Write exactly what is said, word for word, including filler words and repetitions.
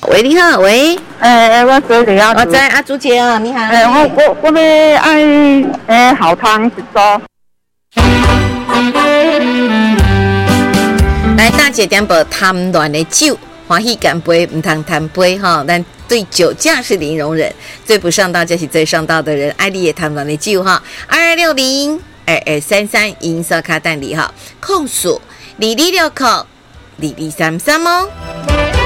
喂，你好，喂， 诶、欸，我做李阿我在阿朱姐啊，你好。 诶、欸，我我我要爱诶好汤一组。 来，大姐点播贪恋的酒，欢喜干杯，唔通贪杯哈。但对酒驾是零容忍，最不上道就是最上道的人。爱你也贪恋的酒哈，二二六零二二三三银色卡蛋里哈，控诉二二六扣二二三三哦。